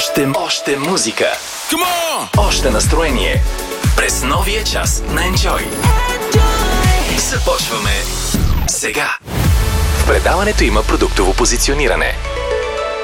Още музика. Още настроение. През новия час на Enjoy. Започваме сега. В предаването има продуктово позициониране.